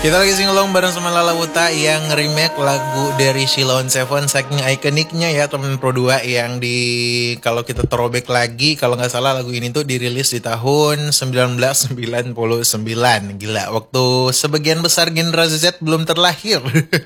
Kita lagi singelong bareng sama Lala Wuta yang remake lagu dari Sheila on Seven, saking ikoniknya ya temen Pro 2 yang kalau kita throwback lagi, kalau nggak salah lagu ini tuh dirilis di tahun 1999. Gila, waktu sebagian besar generasi Z belum terlahir.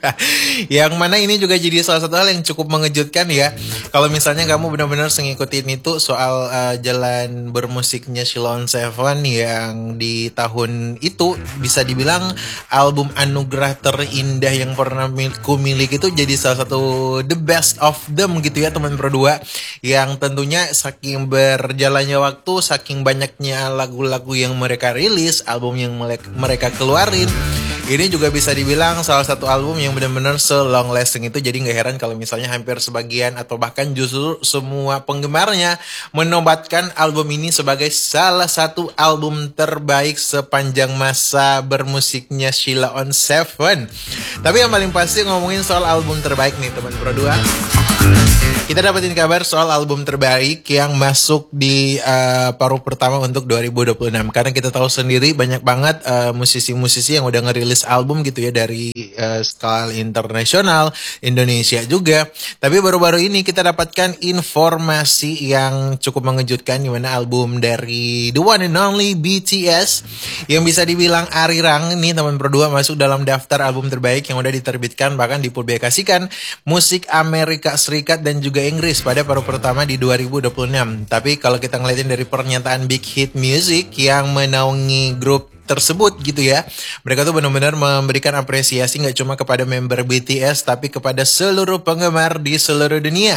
Yang mana ini juga jadi salah satu hal yang cukup mengejutkan ya. Kalau misalnya kamu benar-benar ngikutin itu soal jalan bermusiknya Sheila on Seven yang di tahun itu bisa dibilang album anugerah terindah yang pernah ku miliki itu jadi salah satu the best of them gitu ya teman Pro 2, yang tentunya saking berjalannya waktu, saking banyaknya lagu-lagu yang mereka rilis, album yang mereka keluarin, ini juga bisa dibilang salah satu album yang benar-benar se-long lasting itu. Jadi gak heran kalau misalnya hampir sebagian atau bahkan justru semua penggemarnya menobatkan album ini sebagai salah satu album terbaik sepanjang masa bermusiknya Sheila on Seven. Tapi yang paling pasti ngomongin soal album terbaik nih teman Pro 2, kita dapetin kabar soal album terbaik yang masuk di paruh pertama untuk 2026. Karena kita tahu sendiri banyak banget musisi-musisi yang udah ngerilis album gitu ya dari skala internasional, Indonesia juga. Tapi baru-baru ini kita dapatkan informasi yang cukup mengejutkan, di mana album dari the one and only BTS yang bisa dibilang arirang nih teman Pro 2 masuk dalam daftar album terbaik yang udah diterbitkan bahkan dipublikasikan musik Amerika Serikat dan juga Inggris pada paruh pertama di 2026. Tapi kalau kita ngeliatin dari pernyataan Big Hit Music yang menaungi grup tersebut gitu ya, mereka tuh benar-benar memberikan apresiasi nggak cuma kepada member BTS tapi kepada seluruh penggemar di seluruh dunia.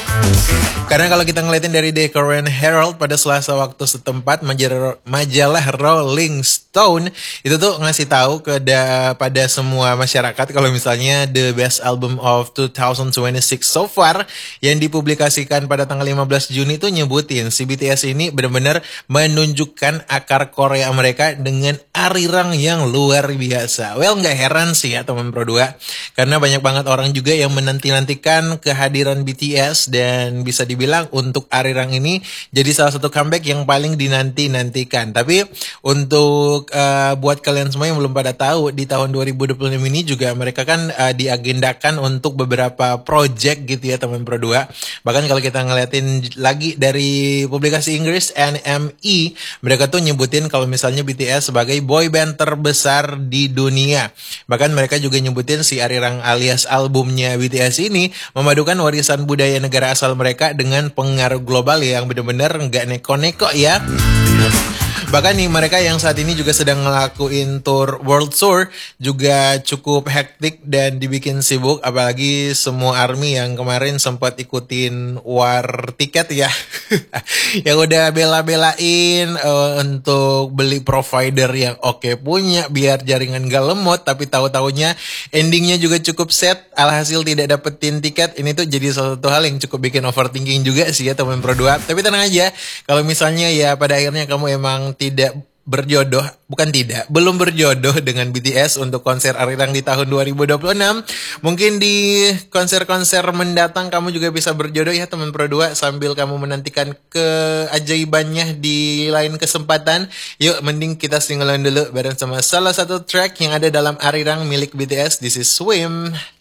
Karena kalau kita ngeliatin dari The Korean Herald pada Selasa waktu setempat, majalah Rolling Stone itu tuh ngasih tahu pada semua masyarakat kalau misalnya the best album of 2026 so far yang dipublikasikan pada tanggal 15 Juni tuh nyebutin si BTS ini benar-benar menunjukkan akar Korea mereka dengan arirang yang luar biasa. Well, nggak heran sih ya teman Pro 2, karena banyak banget orang juga yang menanti-nantikan kehadiran BTS, dan bisa dibilang untuk arirang ini jadi salah satu comeback yang paling dinanti-nantikan. Tapi untuk buat kalian semua yang belum pada tahu, di tahun 2026 ini juga mereka kan diagendakan untuk beberapa project gitu ya teman Pro 2. Bahkan kalau kita ngeliatin lagi dari publikasi Inggris NME, mereka tuh nyebutin kalau misalnya BTS sebagai boy band terbesar di dunia. Bahkan mereka juga nyebutin si arirang alias albumnya BTS ini memadukan warisan budaya negara asal mereka dengan pengaruh global yang benar-benar nggak neko-neko ya. Bahkan nih mereka yang saat ini juga sedang ngelakuin tour world tour juga cukup hektik dan dibikin sibuk, apalagi semua ARMY yang kemarin sempat ikutin war tiket ya. Yang udah bela-belain untuk beli provider yang oke punya biar jaringan gak lemot, tapi tahu-taunya endingnya juga cukup set, alhasil tidak dapetin tiket. Ini tuh jadi salah satu hal yang cukup bikin overthinking juga sih ya teman Pro 2. Tapi tenang aja, kalau misalnya ya pada akhirnya kamu emang belum berjodoh dengan BTS untuk konser arirang di tahun 2026, mungkin di konser-konser mendatang kamu juga bisa berjodoh ya teman Pro 2, sambil kamu menantikan keajaibannya di lain kesempatan. Yuk mending kita singgalan dulu bareng sama salah satu track yang ada dalam arirang milik BTS, This Is Swim.